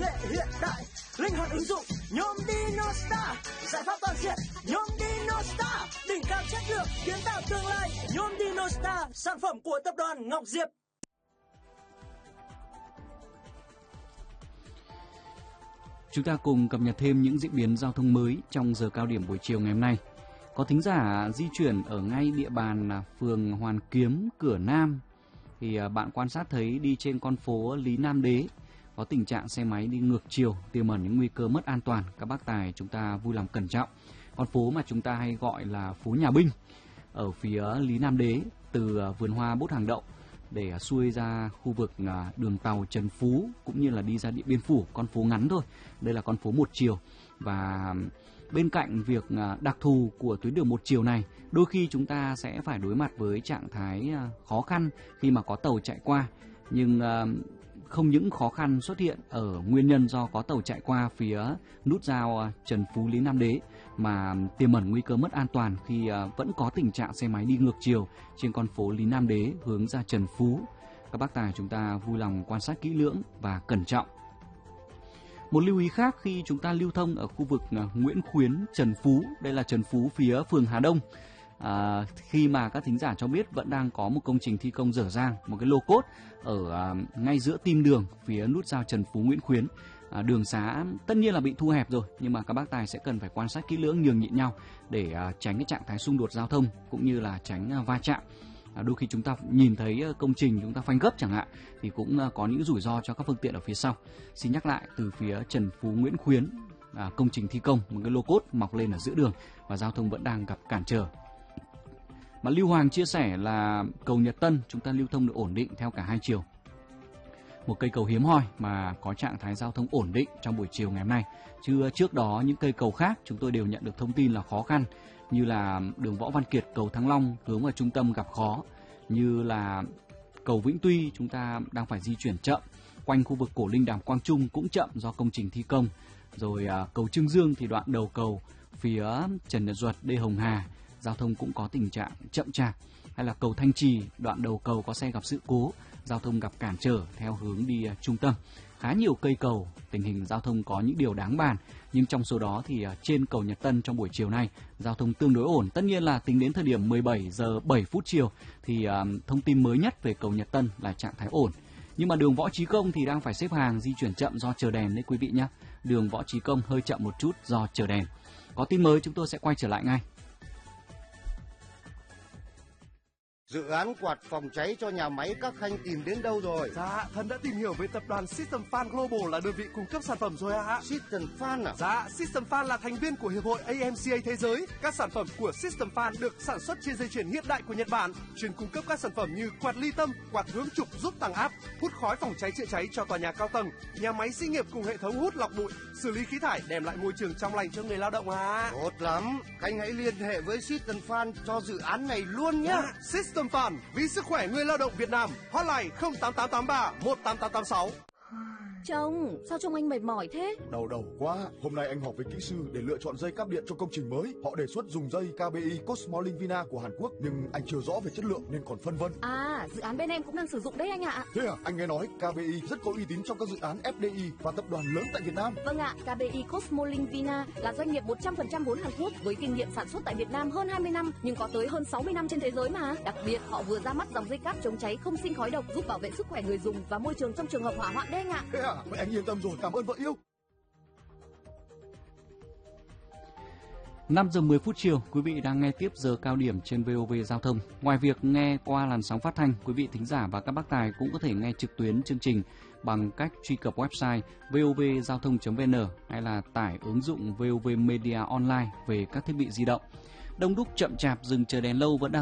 nghệ hiện đại, linh hoạt ứng dụng nhóm DinoStar, giải pháp toàn diện nhóm DinoStar, đỉnh cao chất lượng kiến tạo tương lai. Nhóm DinoStar, sản phẩm của tập đoàn Ngọc Diệp. Chúng ta cùng cập nhật thêm những diễn biến giao thông mới trong giờ cao điểm buổi chiều ngày hôm nay. Có thính giả di chuyển ở ngay địa bàn phường Hoàn Kiếm, Cửa Nam thì bạn quan sát thấy đi trên con phố Lý Nam Đế có tình trạng xe máy đi ngược chiều, tiềm ẩn những nguy cơ mất an toàn. Các bác tài chúng ta vui lòng cẩn trọng. Con phố mà chúng ta hay gọi là phố Nhà Binh ở phía Lý Nam Đế, từ vườn hoa Bốt Hàng Đậu để xuôi ra khu vực đường tàu Trần Phú cũng như là đi ra Điện Biên Phủ, con phố ngắn thôi. Đây là con phố một chiều, và bên cạnh việc đặc thù của tuyến đường một chiều này, đôi khi chúng ta sẽ phải đối mặt với trạng thái khó khăn khi mà có tàu chạy qua. Nhưng không những khó khăn xuất hiện ở nguyên nhân do có tàu chạy qua phía nút giao Trần Phú Lý Nam Đế, mà tiềm ẩn nguy cơ mất an toàn khi vẫn có tình trạng xe máy đi ngược chiều trên con phố Lý Nam Đế hướng ra Trần Phú. Các bác tài chúng ta vui lòng quan sát kỹ lưỡng và cẩn trọng. Một lưu ý khác khi chúng ta lưu thông ở khu vực Nguyễn Khuyến, Trần Phú, đây là Trần Phú phía phường Hà Đông, khi mà các thính giả cho biết vẫn đang có một công trình thi công dở dang, một cái lô cốt ở ngay giữa tim đường phía nút giao Trần Phú Nguyễn Khuyến. Đường xá tất nhiên là bị thu hẹp rồi, nhưng mà các bác tài sẽ cần phải quan sát kỹ lưỡng, nhường nhịn nhau để tránh cái trạng thái xung đột giao thông cũng như là tránh va chạm. Đôi khi chúng ta nhìn thấy công trình chúng ta phanh gấp chẳng hạn thì cũng có những rủi ro cho các phương tiện ở phía sau. Xin nhắc lại, từ phía Trần Phú Nguyễn Khuyến, công trình thi công, một cái lô cốt mọc lên ở giữa đường và giao thông vẫn đang gặp cản trở. Mà Lưu Hoàng chia sẻ là cầu Nhật Tân chúng ta lưu thông được ổn định theo cả hai chiều. Một cây cầu hiếm hoi mà có trạng thái giao thông ổn định trong buổi chiều ngày hôm nay. Chứ trước đó những cây cầu khác chúng tôi đều nhận được thông tin là khó khăn, như là đường Võ Văn Kiệt, cầu Thăng Long hướng vào trung tâm gặp khó, như là cầu Vĩnh Tuy chúng ta đang phải di chuyển chậm, quanh khu vực Cổ Linh Đàm Quang Trung cũng chậm do công trình thi công. Rồi cầu Trương Dương thì đoạn đầu cầu phía Trần Nhật Duật, Đê Hồng Hà giao thông cũng có tình trạng chậm chạp, hay là cầu Thanh Trì đoạn đầu cầu có xe gặp sự cố, giao thông gặp cản trở theo hướng đi trung tâm. Khá nhiều cây cầu, tình hình giao thông có những điều đáng bàn, nhưng trong số đó thì trên cầu Nhật Tân trong buổi chiều nay giao thông tương đối ổn. Tất nhiên là tính đến thời điểm 17 giờ 7 phút chiều thì thông tin mới nhất về cầu Nhật Tân là trạng thái ổn. Nhưng mà đường Võ Chí Công thì đang phải xếp hàng di chuyển chậm do chờ đèn đấy quý vị nhé. Đường Võ Chí Công hơi chậm một chút do chờ đèn. Có tin mới chúng tôi sẽ quay trở lại ngay. Dự án quạt phòng cháy cho nhà máy các Khanh tìm đến đâu rồi? Dạ, Thần đã tìm hiểu về tập đoàn System Fan Global là đơn vị cung cấp sản phẩm rồi ạ. System Fan à? Dạ, System Fan là thành viên của Hiệp hội AMCA Thế giới. Các sản phẩm của System Fan được sản xuất trên dây chuyền hiện đại của Nhật Bản, chuyên cung cấp các sản phẩm như quạt ly tâm, quạt hướng trục giúp tăng áp, hút khói phòng cháy chữa cháy cho tòa nhà cao tầng, nhà máy xí nghiệp cùng hệ thống hút lọc bụi, xử lý khí thải, đem lại môi trường trong lành cho người lao động ạ. Tốt lắm, Khanh hãy liên hệ với System Fan cho dự án này luôn nhé. Dạ, System Fan vì sức khỏe người lao động Việt Nam. Hotline 08883 18886. Chồng, sao trông anh mệt mỏi thế? Đau đầu quá. Hôm nay anh họp với kỹ sư để lựa chọn dây cáp điện cho công trình mới. Họ đề xuất dùng dây KBI Cosmolink Vina của Hàn Quốc, nhưng anh chưa rõ về chất lượng nên còn phân vân. À, dự án bên em cũng đang sử dụng đấy anh ạ. Thế à? Anh nghe nói KBI rất có uy tín trong các dự án FDI và tập đoàn lớn tại Việt Nam. Vâng ạ, KBI Cosmolink Vina là doanh nghiệp 100% vốn Hàn Quốc với kinh nghiệm sản xuất tại Việt Nam hơn 20 năm nhưng có tới hơn 60 năm trên thế giới mà. Đặc biệt, họ vừa ra mắt dòng dây cáp chống cháy không sinh khói độc giúp bảo vệ sức khỏe người dùng và môi trường trong trường hợp hỏa hoạn đấy anh ạ. Thế à? Vậy anh yên tâm rồi, cảm ơn vợ yêu. 5 giờ 10 phút chiều, quý vị đang nghe tiếp giờ cao điểm trên VOV Giao thông. Ngoài việc nghe qua làn sóng phát thanh, quý vị thính giả và các bác tài cũng có thể nghe trực tuyến chương trình bằng cách truy cập website vovgiao thông.vn hay là tải ứng dụng VOV Media Online về các thiết bị di động. Đông đúc chậm chạp dừng chờ đèn lâu vẫn đang